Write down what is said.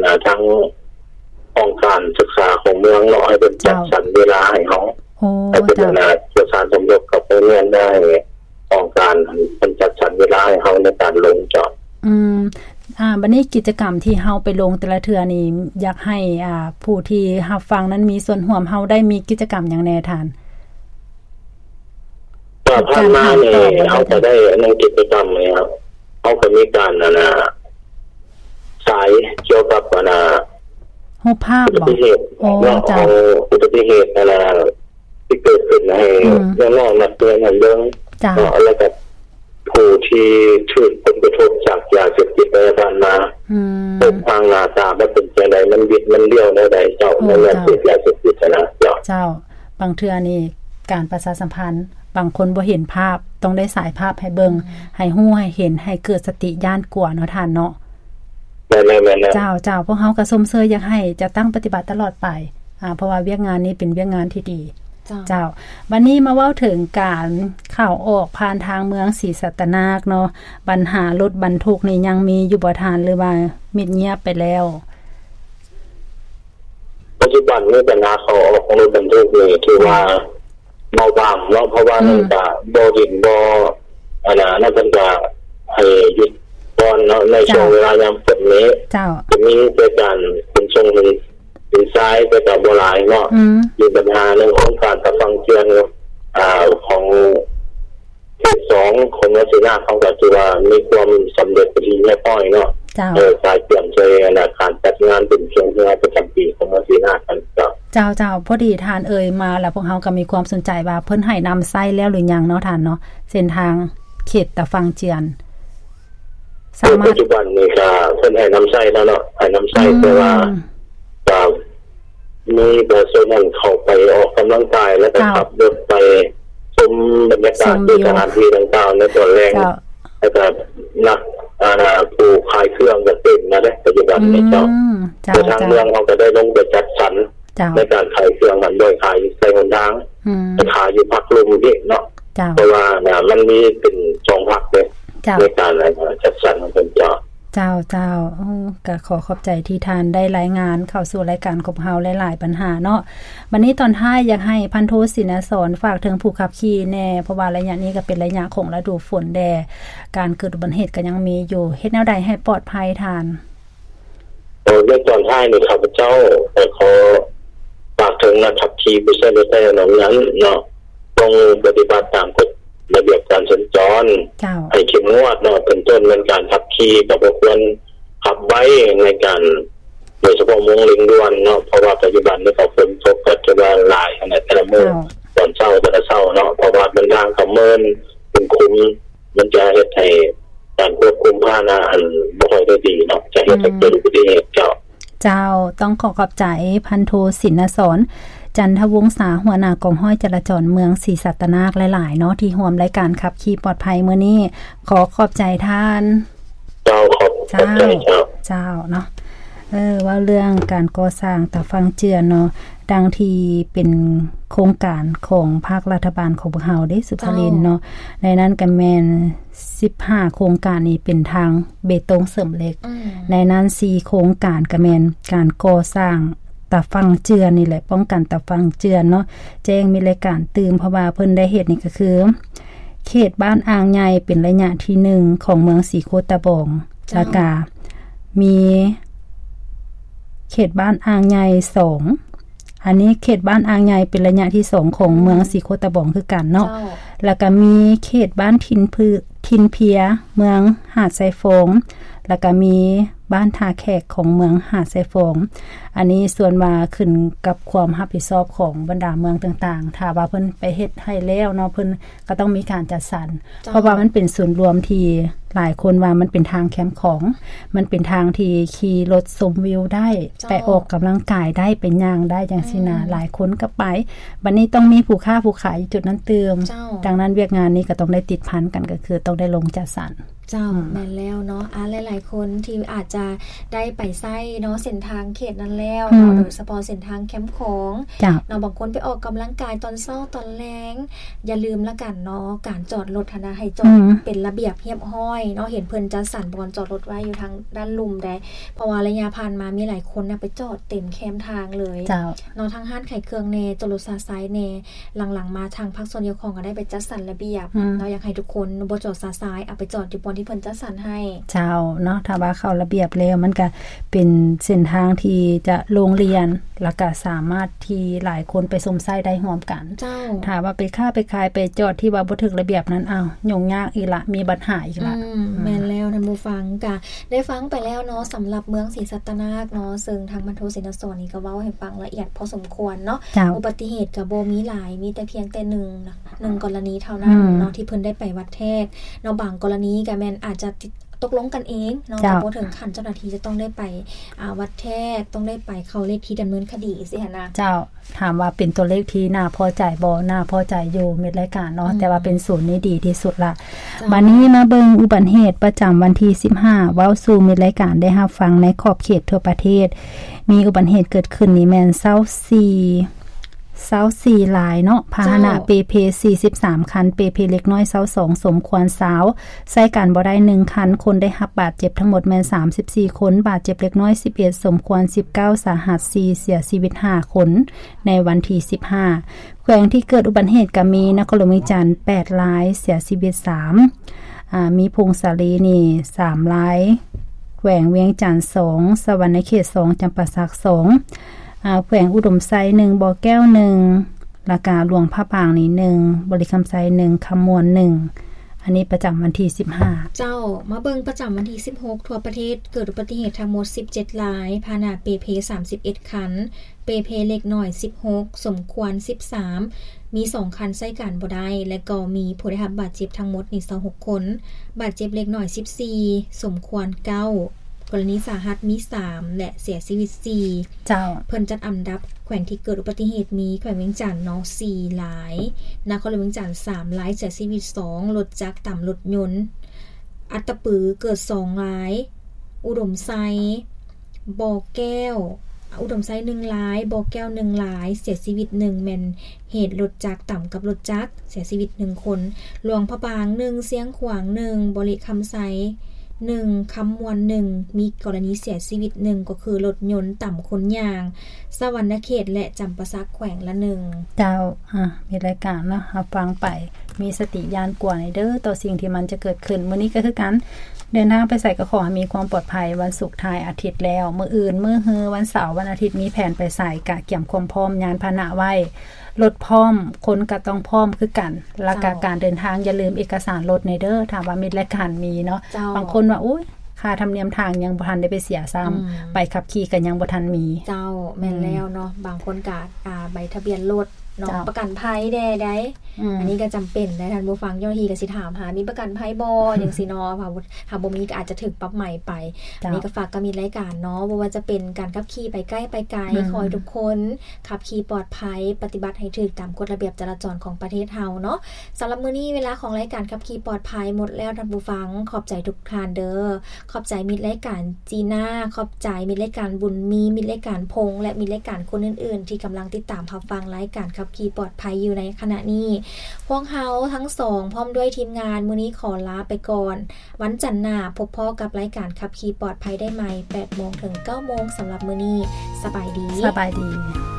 ทั้งองค์การศึกษาของเมืองเนาะให้เป็นจัดสรรเวลาให้เฮาให้เป็นประสานสมรสกับโรงเรียนได้องค์การเป็นจัดสรรเวลาให้เฮาในการลงจอดบัดนี้กิจกรรมที่เฮาไปลงแต่ละเทื่อนี่อยากให้ผู้ที่รับฟังนั้นมีส่วนร่วมเฮาได้มีกิจกรรมหยังแน่ท่านก็ผ่านมานี่เฮาจะได้ในกิจกรรมนี่ครับเฮาก็มีการสายเกี่ยวกับรูปภาพบ่จ้ะอุบัติเหตุที่เกิดขึ้นให้น้องๆนักเรียนเรื่องแล้วก็ผู้ที่ถูกผลกระทบจากยาเสพติดในบ้านมาทางหน้าตามันเป็นจังได๋มันบิดมันเลี้ยวแนวใดเจ้าในเรื่องยาเสพติดนะเจ้าบางเทื่อนี่การประชาสัมพันธ์บางคนบ่เห็นภาพต้องได้สายภาพให้เบิ่งให้ฮู้ให้เห็นให้เกิดสติญาณกลัวเนาะท่านเนาะเจ้าพวกเฮาก็สมเสยอยากให้จะตั้งปฏิบัติตลอดไปเพราะว่าเวียกงานนี้เป็นเวียกงานที่ดีเจ้าบัดนี้มาเว้าถึงการเข้าออกผ่านทางเมืองศรีสัตนาคเนาะปัญหารถบรรทุกนี่ยังมีอยู่บ่ทานหรือว่ามิดเงียบไปแล้วปัจจุบันนี้ปัญหาเข้าออกของรถบรรทุกนี่ถือว่าเบาบางเนาะเพราะว่ามันก็บ่ดินบ่นั่นเพิ่นก็ให้หยุดก่อนเนาะในช่วงเวลายามฝนนี้จะมีการขนส่งถึงซ้ายไปกับบ่หลายเนาะมีปัญหาเรื่องของการฟังเตือนของเขต2ของวัดศรีนาเขาก็ถือว่ามีความสำเร็จไปที่เรียบร้อยเนาะการเตรียมใจการจัดงานเป็นช่วงเวลาประจำปีของวัดศรีนากันเจ้าพอดีทานมาแล้วพวกเฮาก็มีความสนใจว่าเพิ่นให้นำไส้แล้วหรือยังเนาะท่านเนาะเส้นทางเขตตะฟังเจียนสามารถปัจจุบันนี้ก็เพิ่นให้นำไส้แล้วเนาะให้นำไส้แต่ว่ามีประชาชนเข้าไปออกกำลังกายแล้วก็ขับรถไปชมบรรยากาศที่สถานที่ต่างๆในตอนแรกแล้วก็นักผู้ขายเครื่องก็เต็มมาได้ปัจจุบันนี้เจ้าทางเมืองเขาก็ได้ลงไปจัดสรรในการขายเครื่องมันโดยขายใส่หนทางขายอยู่พักลุมนี่เนาะเพราะว่ามันมีเป็น2พักเลยในการจัดสรรของเจ้าก็ขอบใจที่ทานได้รายงานเข้าสู่รายการของเฮาหลายๆปัญหาเนาะวันนี้ตอนท้ายอยากให้พันโทศินสรฝากถึงผู้ขับขี่แน่เพราะว่าระยะนี้ก็เป็นระยะของฤดูฝนแดการเกิดอุบัติเหตุก็ยังมีอยู่เฮ็ดแนวใดให้ปลอดภัยทานในตอนท้ายนี่ข้าพเจ้าขอฝากถึงนักขับขี่ผู้ใช้รถใช้ถนนนั้นเนาะต้องปฏิบัติตามกฎระเบียบการสัญจรให้เข้มงวดเนาะเป็นต้นในการขับขี่ก็บ่ควรขับไว้ในการโดยเฉพาะวงเล็งด่วนเนาะเพราะว่าปัจจุบันนี้ก็ฝนตกก็จะว่าหลายขนาดแต่ละมื้อตอนเช้าแต่ละเช้าเนาะเพราะว่าเป็นทางเขาเมินเป็นคุมมันจะเฮ็ดให้การควบคุมพาหนะบ่ค่อยได้ดีเนาะจะเฮ็ดให้เกิดอุบัติเหตุเจ้าต้องขอบใจพันโทศินสรจันทวงศาหัวหน้ากองห้อยจราจรเมืองศรีสัตนาคหลายๆเนาะที่ร่วมรายการขับขี่ปลอดภัยมื้อนี้ขอบใจท่านขอบใจเจ้าเนาะว่าเรื่องการก่อสร้างตะฟังเจือนเนาะดังที่เป็นโครงการของภาครัฐบาลของพวกเฮาได้สุขลินเนาะในนั้นก็แม่น15โครงการนี้เป็นทางเบตงเสริมเหล็กในนั้น4โครงการก็แม่นการก่อสร้างตะฟังเจือนนี่แหละป้องกันตะฟังเจือนเนาะแจ้งมีรายการตื่นเพราะว่าเพิ่นได้เฮ็ดนี่ก็คือเขตบ้านอ่างใหญ่เป็นระยะที่1ของเมืองศรีโคตะบองแล้วก็มีเขตบ้านอ่างใหญ่2อันนี้เขตบ้านอ่างใหญ่เป็นระยะที่2ของเมืองศรีโคตะบองคือกันเนาะแล้วก็มีเขตบ้านทินเพียเมืองหาดไซฟงแล้วก็มีบ้านท่าแขกของเมืองหาดไซฟงอันนี้ส่วนว่าขึ้นกับความรับผิดชอบของบรรดาเมืองต่างๆถ้าว่าเพิ่นไปเฮ็ดให้แล้วเนาะเพิ่นก็ต้องมีการจัดสรรเพราะว่ามันเป็นส่วนรวมที่หลายคนว่ามันเป็นทางแคมป์ของมันเป็นทางที่ขี่รถชมวิวได้ไปออกกำลังกายได้เป็นย่างได้จังซี่นะหลายคนก็ไปบัดนี้ต้องมีผู้ค้าผู้ขายจุดนั้นเติมดังนั้นเวียกงานนี้ก็ต้องได้ติดพันกันก็คือต้องได้ลงจัดสรรเจ้าแม่นแล้วเนาะหลายๆคนที่อาจจะได้ไปไส้เนาะเส้นทางเขตนั้นแล้วเนาะโดยเฉพาะเส้นทางแคมป์ของเนาะบางคนไปออกกำลังกายตอนเช้าตอนแลงอย่าลืมละกันเนาะการจอดรถนะให้จอดเป็นระเบียบเรียบร้อยเนาะเห็นเพิ่นจัดสรรบอนจอดรถไว้อยู่ทางด้านลุ่มได้เพราะว่าระยะผ่านมามีหลายคนนะไปจอดเต็มแคมทางเลยเนาะทางห้านไข่เครื่องเนจรถซาซ้ายเนหลังๆมาทางภาคส่วนเดียวของก็ได้ไปจัดสรรระเบียบเนาะอยากให้ทุกคนบ่จอดซาซ้ายเอาไปจอดอยู่บนที่เพิ่นจัดสรรให้เจ้าเนาะถ้าว่าเข้าระเบียบแล้วมันก็เป็นเส้นทางที่จะโรงเรียนแล้วก็สามารถที่หลายคนไปสมไส้ได้ร่วมกันถ้าว่าไปค้าไปขายไปจอดที่ว่าบ่ถึกระเบียบนั้นยุ่งยากอีกละมีปัญหาอีกละแม่นแล้วท่านผู้ฟังก็ได้ฟังไปแล้วเนาะสำหรับเมืองศรีสัตนาคเนาะซึ่งทางบรรทุกเสนาสนนี่ก็เว้าให้ฟังละเอียดพอสมควรเนาะอุบัติเหตุก็บ่มีหลายมีแต่เพียงแต่1กรณีเท่านั้นเนาะที่เพิ่นได้ไปวัดแทกเนาะบางกรณีก็แม่นอาจจะตกลงกันเองเนาะบ่ถึงขั้นเจ้าหน้าที่จะต้องได้ไปวัดแทกต้องได้ไปเข้าเลขที่ดำเนินคดีสิหั่นนะเจ้าถามว่าเป็นตัวเลขที่น่าพอใจบ่น่าพอใจอยู่เม็ดรายการเนาะแต่ว่าเป็นศูนย์นี้ดีที่สุดละบัดนี้มาเบิ่งอุบัติเหตุประจำวันที่15เว้าสู่เม็ดรายการได้รับฟังในขอบเขตทั่วประเทศมีอุบัติเหตุเกิดขึ้นนี่แม่น24หลายเนาะพาหนะเปเพ43คันเปเพเล็กน้อย22สมควรสาวใช้กันบ่ได้1คันคนได้รับบาดเจ็บทั้งหมดแม่น34คนบาดเจ็บเล็กน้อย11สมควร19สาหัส4เสียชีวิต5คนในวันที่15แขวงที่เกิดอุบัติเหตุก็มีนครหลวงเวียงจันทน์8รายเสียชีวิต3มีพงศาลีนี่3รายแขวงเวียงจันทน์2สวรรณเขต2จำปาสัก2แขวงอุดมไซ1บ่อแก้ว1ละกาหลวงพระปางนี่1บริคำไซ1คำมวล1อันนี้ประจำวันที่15 เจ้ามาเบิ่งประจำวันที่16ทั่วประเทศเกิดอุบัติเหตุทั้งหมด17รายพาหนะเปเพ31คันเปเพเล็กน้อย16สมควร13มี2คันใช้การบ่ได้และก็มีผู้ได้รับบาดเจ็บทั้งหมดนี่26คนบาดเจ็บเล็กน้อย14สมควร9กรณีสาหัสมี3และเสียชีวิต4เจ้าเพิ่นจัดอันดับแขวงที่เกิดอุบัติเหตุมีแขวงเวียงจันทน์เนาะ4หลายนครหลวงเวียงจันทน์3หลายเสียชีวิต2รถจักรต่ำรถยนต์อัตตปือเกิด2หลายอุดมไซบ่อแก้วอุดมไซ1หลายบ่อแก้ว1หลายเสียชีวิต1แม่นเหตุรถจักรต่ำกับรถจักรเสียชีวิต1คนหลวงพระบาง1เสียงขวาง1บริคำไซ1คำมวล1มีกรณีเสียชีวิต1ก็คือรถยนต์ต่ำคนยางสวรรณเขตและจำปาสักแขวงละ1 เจ้ามีรายการเนาะรับฟังไปมีสติญาณกว่าในเด้อต่อสิ่งที่มันจะเกิดขึ้นมื้อนี้ก็คือกันเดินทางไปใส่ก็ขอให้มีความปลอดภัยวันศุกร์ท้ายอาทิตย์แล้วมื้ออื่นมื้อฮือวันเสาร์วันอาทิตย์มีแผนไปใส่กะเกี่ยมความพร้อมยานพาหนะไว้รถพร้อมคนก็ต้องพร้อมคือกันและการเดินทางอย่าลืมเอกสารรถในเด้อถ้าว่ามีรายการมีเนาะบางคนว่าอุ๊ยค่าธรรมเนียมทางยังบ่ทันได้ไปเสียซ้ำไปขับขี่กันยังบ่ทันมีเจ้าแม่นแล้วเนาะบางคนก็ใบทะเบียนรถเนาะประกันภัยได้อันนี้ก็จำเป็นนะท่านผู้ฟังเจ้าหน้าที่ก็สิถามหามีประกันภัยบ่จังซี่เนาะถ้าบ่มีก็อาจจะถูกปรับใหม่ไปอันนี้ก็ฝากก็มีรายการเนาะบ่ว่าจะเป็นการขับขี่ไปใกล้ไปไกลขอให้ทุกคนขับขี่ปลอดภัยปฏิบัติให้ถูกตามกฎระเบียบจราจรของประเทศเฮาเนาะสำหรับมื้อนี้เวลาของรายการขับขี่ปลอดภัยหมดแล้วท่านผู้ฟังขอบใจทุกท่านเด้อขอบใจมิตรรายการจีน่าขอบใจมิตรรายการบุญมีมิตรรายการพงและมิตรรายการคนอื่นๆที่กำลังติดตามรับฟังรายการขับขี่ปลอดภัยอยู่ในขณะนี้พวกเฮาทั้ง2พร้อมด้วยทีมงานมื้อนี้ขอลาไปก่อนวันจันทร์หน้าพบพ่อกับรายการขับขี่ปลอดภัยได้ใหม่ 8:00 นถึง 9:00 นสำหรับมื้อนี้สบายดี